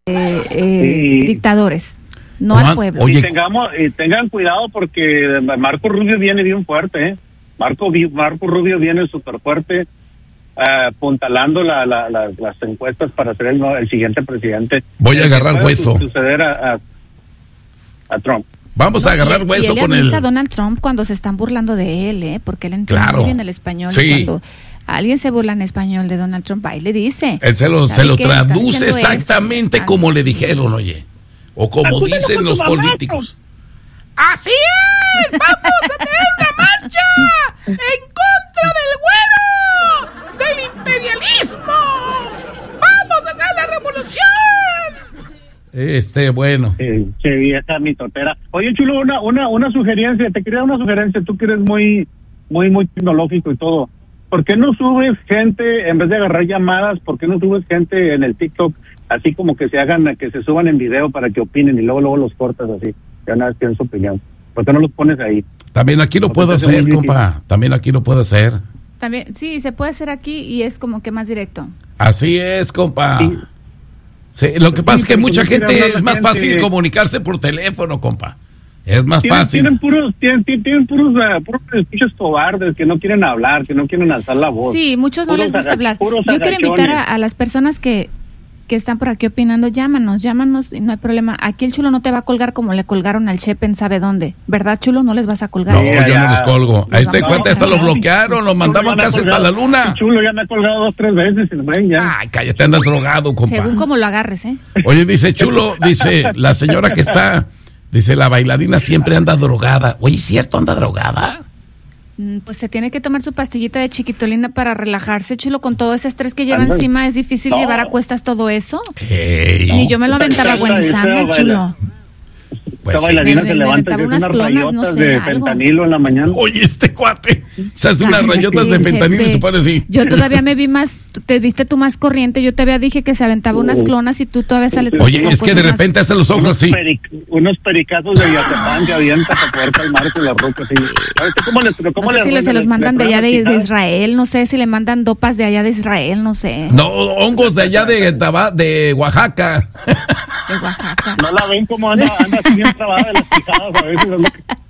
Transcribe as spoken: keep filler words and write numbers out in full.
eh, eh, Sí. dictadores, no Juan, al pueblo. oye, Y tengamos, y tengan cuidado porque Marco Rubio viene bien fuerte, ¿eh? Marco, Marco Rubio viene súper fuerte, eh, apuntalando la, la, la, las encuestas para ser el, el siguiente presidente. Voy a agarrar puede hueso. suceder a, a, a Trump. Vamos No, a agarrar y, hueso y él le con avisa el... a Donald Trump cuando se están burlando de él, ¿eh? Porque él entiende Claro. muy bien el español. Sí. Y cuando alguien se burla en español de Donald Trump, ahí le dice. Él se lo, ¿sabe se lo qué? Están traduce diciendo esto, exactamente están- como le dijeron, oye. O como Acúsalo dicen con los tu mamá, políticos. ¡Así es! ¡Vamos a tener una marcha en contra del güero! ¡Del imperialismo! ¡Vamos a hacer la revolución! Este, bueno. Eh, che, vieja mitotera. Oye, Chulo, una, una, una sugerencia, te quería dar una sugerencia, tú que eres muy, muy, muy tecnológico y todo. ¿Por qué no subes gente, en vez de agarrar llamadas, por qué no subes gente en el TikTok, así como que se hagan, que se suban en video para que opinen y luego, luego los cortas así? Ya una vez tienen su opinión. ¿Por qué no los pones ahí? También aquí lo No, puedo pues, es hacer, muy difícil. compa. También aquí lo puedo hacer. También, sí, se puede hacer aquí y es como que más directo. Así es, compa. Sí. Sí, lo que pasa es que pero mucha como quiera gente hablar la es más gente. fácil comunicarse por teléfono, compa. Es más Tienen, fácil. tienen puros, tienen, tienen, tienen puros, uh, puros escuchas cobardes que no quieren hablar, que no quieren alzar la voz. Sí, muchos no Puros les gusta aga- hablar. puros Yo quiero invitar a, agachones. a las personas que, que están por aquí opinando, llámanos, llámanos, y no hay problema. Aquí el Chulo no te va a colgar como le colgaron al Chepe en sabe dónde. ¿Verdad, Chulo? No les vas a colgar. No, Sí, yo ya. no los colgo. A este No, cuenta hasta no, lo bloquearon, lo mandaban casi hasta la luna. Chulo ya me ha colgado dos, tres veces. y ven, ya. Ay, cállate, andas drogado, compa. Según como lo agarres, ¿eh? Oye, dice Chulo, dice la señora que está, dice la bailarina siempre anda drogada. Oye, ¿es cierto, anda drogada? Mm, Pues se tiene que tomar su pastillita de chiquitolina para relajarse, Chulo, con todo ese estrés que lleva Ándale. encima. Es difícil No. llevar a cuestas todo eso. Ey, Ni yo me lo aventaba Esa- buenisana, esa Chulo. pues Esta sí. bailarina Me- se me levanta y aventaba tiene unas unas clonas, no rayotas sé, de algo. fentanilo en la mañana. Oye, este cuate se hace unas Ay, rayotas de pinche fentanilo y se Pepe. pone así. Yo todavía me vi más, tú- te viste tú más corriente. Yo te había dije que se aventaba unas clonas y tú todavía sales. Oye, con es que de cosas más- repente hace los ojos Unos, así. peric- unos pericazos de Yazapán que avienta para poder calmarse la roca. Así. ¿Sabes ¿Cómo les, cómo No sé les- si le- se les- los mandan de les allá de, truenan de las Israel, no sé si le mandan dopas de allá de Israel, no sé, No, hongos de allá de, Taba- de Oaxaca. de Oaxaca. No la ven como anda, anda así bien trabada de las pijadas a veces. es lo que-